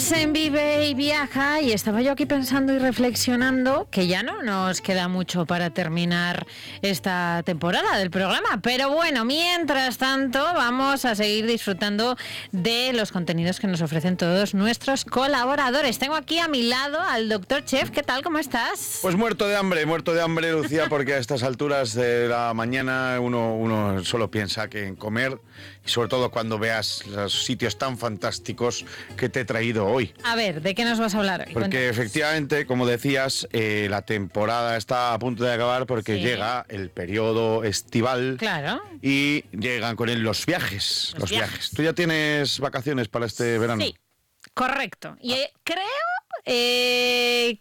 Seguimos en Vive y Viaja y estaba yo aquí pensando y reflexionando que ya no nos queda mucho para terminar esta temporada del programa, pero bueno, mientras tanto vamos a seguir disfrutando de los contenidos que nos ofrecen todos nuestros colaboradores. Tengo aquí a mi lado al doctor Chef. ¿Qué tal? ¿Cómo estás? Pues muerto de hambre, Lucía, porque a estas alturas de la mañana uno solo piensa que en comer, y sobre todo cuando veas los sitios tan fantásticos que te he traído hoy. A ver, ¿de qué nos vas a hablar hoy? Porque Cuéntanos. efectivamente, como decías, la temporada está a punto de acabar porque llega el periodo estival. Claro. Y llegan con él los viajes. Los viajes. ¿Tú ya tienes vacaciones para este verano? Sí, correcto. Y creo que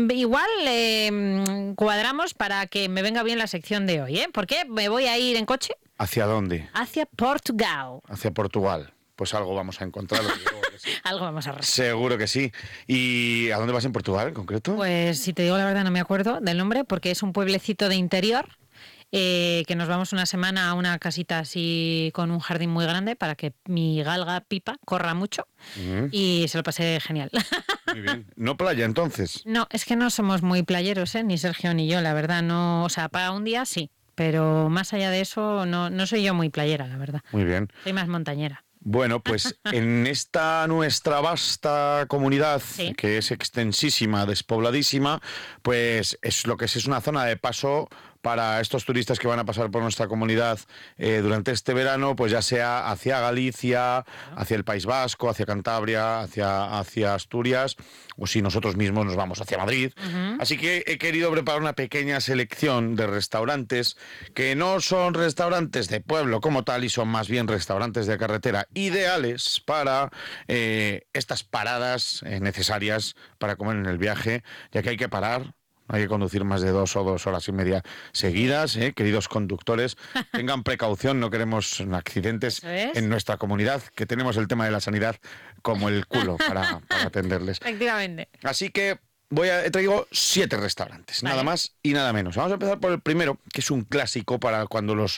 igual cuadramos para que me venga bien la sección de hoy, ¿eh? Porque me voy a ir en coche. ¿Hacia dónde? Hacia Portugal. Hacia Portugal. Pues algo vamos a encontrar. Sí. Algo vamos a resolver. Seguro que sí. ¿Y a dónde vas en Portugal en concreto? Pues si te digo la verdad no me acuerdo del nombre porque es un pueblecito de interior que nos vamos una semana a una casita así con un jardín muy grande para que mi galga Pipa corra mucho y se lo pasé genial. Muy bien. ¿No playa entonces? No, es que no somos muy playeros, ni Sergio ni yo, la verdad. No, o sea, para un día sí, pero más allá de eso no soy yo muy playera, la verdad. Muy bien. Soy más montañera. Bueno, pues en esta nuestra vasta comunidad, que es extensísima, despobladísima, pues es lo que es una zona de paso para estos turistas que van a pasar por nuestra comunidad durante este verano, pues ya sea hacia Galicia, hacia el País Vasco, hacia Cantabria, hacia Asturias, o si nosotros mismos nos vamos hacia Madrid. Así que he querido preparar una pequeña selección de restaurantes que no son restaurantes de pueblo como tal y son más bien restaurantes de carretera ideales para estas paradas necesarias para comer en el viaje, ya que hay que parar. Hay que conducir más de 2 o 2 horas y media seguidas, queridos conductores. Tengan precaución, no queremos accidentes en nuestra comunidad, que tenemos el tema de la sanidad como el culo para atenderles. Efectivamente. Así que he traído 7 restaurantes, nada más y nada menos. Vamos a empezar por el primero, que es un clásico para cuando los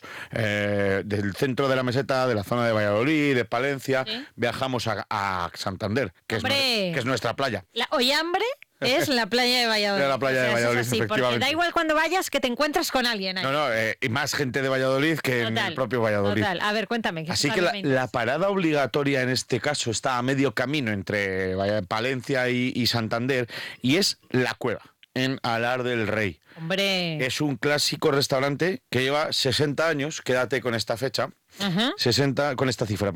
del centro de la meseta, de la zona de Valladolid, de Palencia, viajamos a Santander, que es nuestra playa. La Ollambre es la playa de Valladolid. De la playa de Valladolid, es así, efectivamente. Porque da igual cuando vayas que te encuentras con alguien ahí. Y más gente de Valladolid que en el propio Valladolid. Total. A ver, cuéntame. Así que la parada obligatoria en este caso está a medio camino entre Palencia y Santander, y es La Cueva, en Alar del Rey. ¡Hombre! Es un clásico restaurante que lleva 60 años, quédate con esta fecha, con esta cifra,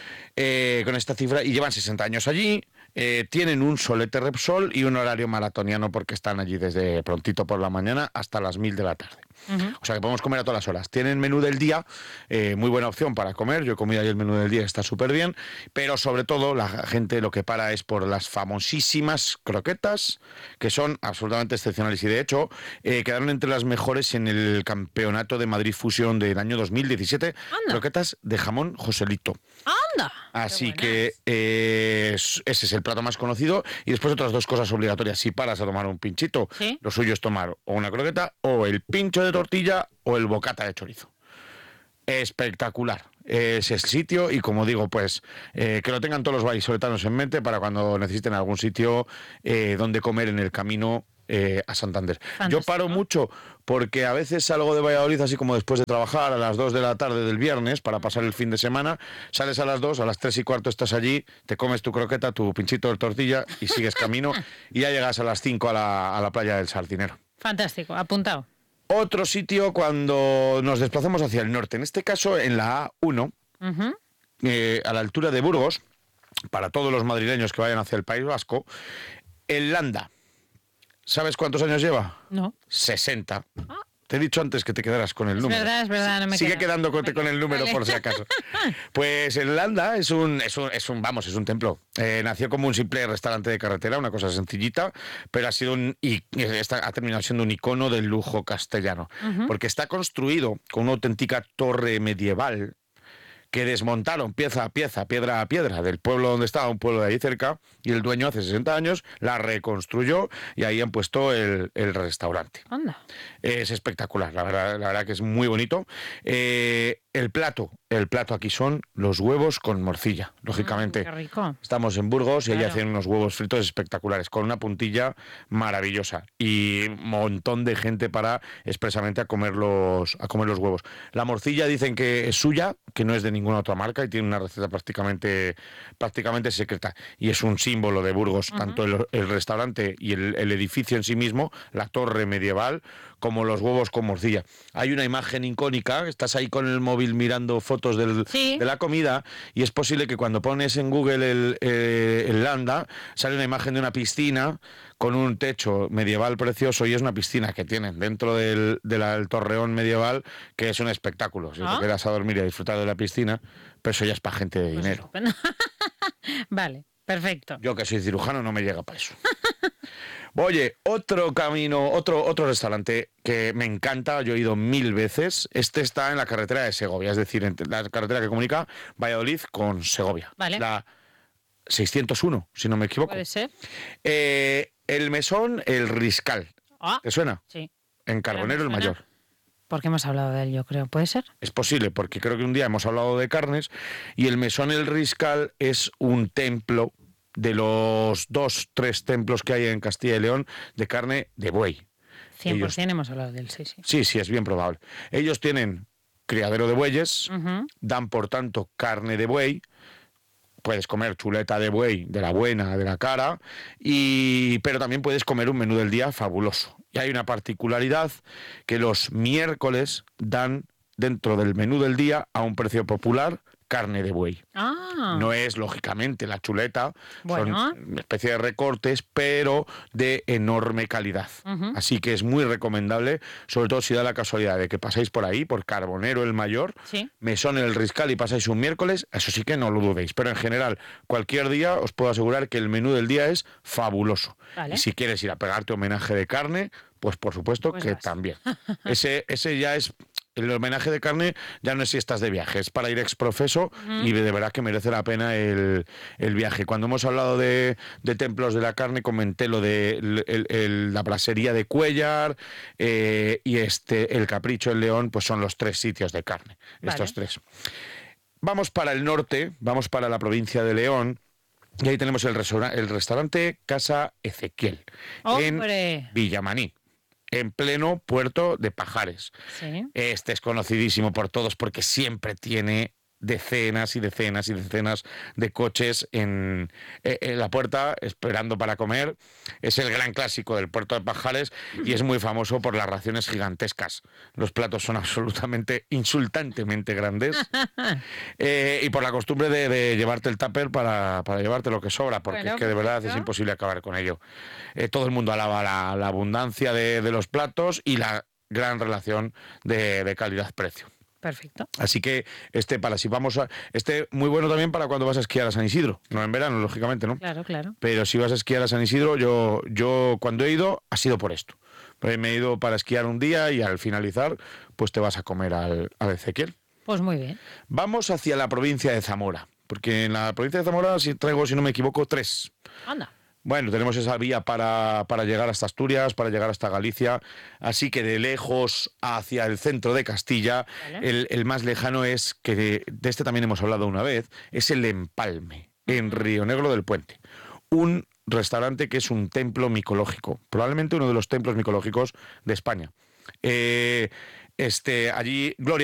y llevan 60 años allí. Tienen un solete Repsol y un horario maratoniano porque están allí desde prontito por la mañana hasta las 1000 de la tarde. O sea que podemos comer a todas las horas. Tienen menú del día, muy buena opción para comer. Yo he comido ahí el menú del día, está súper bien. Pero sobre todo la gente lo que para es por las famosísimas croquetas, que son absolutamente excepcionales. Y de hecho, quedaron entre las mejores en el Campeonato de Madrid Fusión del año 2017. ¡Anda! Croquetas de jamón Joselito. ¡Anda! Así que ese es el plato más conocido. Y después otras 2 cosas obligatorias. Si paras a tomar un pinchito, lo suyo es tomar o una croqueta o el pincho de tortilla o el bocata de chorizo. Espectacular. Es el sitio y, como digo, pues que lo tengan todos los vallisoletanos en mente para cuando necesiten algún sitio donde comer en el camino a Santander. Fantástico. Yo paro mucho porque a veces salgo de Valladolid así como después de trabajar a las 2 de la tarde del viernes para pasar el fin de semana. Sales a las 2, a las 3:15 estás allí, te comes tu croqueta, tu pinchito de tortilla y sigues camino y ya llegas a las 5 a la playa del Sardinero. Fantástico, apuntado. Otro sitio cuando nos desplazamos hacia el norte, en este caso en la A1, a la altura de Burgos, para todos los madrileños que vayan hacia el País Vasco, el Landa. ¿Sabes cuántos años lleva? No. 60. Te he dicho antes que te quedaras con el número. Es verdad, no me Sigue quedándote con el número, por si acaso. Pues el Landa es un templo. Nació como un simple restaurante de carretera, una cosa sencillita, pero ha terminado siendo un icono del lujo castellano. Porque está construido con una auténtica torre medieval que desmontaron pieza a pieza, piedra a piedra, del pueblo donde estaba, un pueblo de ahí cerca, y el dueño hace 60 años la reconstruyó y ahí han puesto el restaurante. Anda. Es espectacular, la verdad que es muy bonito. el plato aquí son los huevos con morcilla, lógicamente. Qué rico. Estamos en Burgos y Claro. allí hacen unos huevos fritos espectaculares, con una puntilla maravillosa y un montón de gente para expresamente a comer los huevos. La morcilla dicen que es suya, que no es de ninguna otra marca y tiene una receta prácticamente secreta. Y es un símbolo de Burgos, tanto el restaurante y el edificio en sí mismo, la torre medieval, como los huevos con morcilla. Hay una imagen icónica, estás ahí con el móvil mirando fotos Sí. de la comida y es posible que cuando pones en Google el Landa sale una imagen de una piscina con un techo medieval precioso y es una piscina que tienen dentro del torreón medieval que es un espectáculo. Si te quedas a dormir y a disfrutar de la piscina, pero eso ya es para gente de dinero. Estupendo. Vale, perfecto. Yo que soy cirujano no me llega para eso. Oye, otro restaurante que me encanta, yo he ido 1000 veces. Este está en la carretera de Segovia, es decir, en la carretera que comunica Valladolid con Segovia. Vale. La 601, si no me equivoco. Puede ser. El mesón El Riscal. ¿Te suena? Sí. En Carbonero el Mayor. Porque hemos hablado de él, yo creo. ¿Puede ser? Es posible, porque creo que un día hemos hablado de carnes y el mesón El Riscal es un templo de los 2-3 templos que hay en Castilla y León de carne de buey. 100% hemos hablado de él, sí. Sí, es bien probable. Ellos tienen criadero de bueyes, dan por tanto carne de buey, puedes comer chuleta de buey, de la buena, de la cara, pero también puedes comer un menú del día fabuloso. Y hay una particularidad que los miércoles dan dentro del menú del día a un precio popular carne de buey. No es, lógicamente, la chuleta, son una especie de recortes, pero de enorme calidad. Así que es muy recomendable, sobre todo si da la casualidad de que pasáis por ahí, por Carbonero el Mayor, Mesón El Riscal y pasáis un miércoles, eso sí que no lo dudéis. Pero en general, cualquier día os puedo asegurar que el menú del día es fabuloso. Vale. Y si quieres ir a pegarte homenaje de carne, pues por supuesto que vas. también. Ese ya es... El homenaje de carne ya no es si estás de viaje, es para ir exprofeso y de verdad que merece la pena el viaje. Cuando hemos hablado de templos de la carne, comenté lo de la brasería de Cuéllar y el Capricho en León, pues son los 3 sitios de carne, estos 3. Vamos para el norte, vamos para la provincia de León. Y ahí tenemos el restaurante Casa Ezequiel, en Villamaní, en pleno puerto de Pajares. Sí. Este es conocidísimo por todos porque siempre tiene decenas y decenas y decenas de coches en la puerta esperando para comer. Es el gran clásico del puerto de Pajares y es muy famoso por las raciones gigantescas. Los platos son absolutamente, insultantemente grandes y por la costumbre de llevarte el tupper para llevarte lo que sobra, porque es que de verdad es imposible acabar con ello. Todo el mundo alaba la abundancia de los platos y la gran relación de calidad-precio. Perfecto. Así que muy bueno también para cuando vas a esquiar a San Isidro, no en verano, lógicamente, ¿no? Claro. Pero si vas a esquiar a San Isidro, yo cuando he ido, ha sido por esto. Me he ido para esquiar un día y al finalizar, pues te vas a comer al Ezequiel. Pues muy bien. Vamos hacia la provincia de Zamora, porque en la provincia de Zamora traigo, si no me equivoco, 3. Anda. Bueno, tenemos esa vía para llegar hasta Asturias, para llegar hasta Galicia, así que de lejos hacia el centro de Castilla, el más lejano es, que de este también hemos hablado una vez, es el Empalme, en Río Negro del Puente. Un restaurante que es un templo micológico, probablemente uno de los templos micológicos de España. Allí, Gloria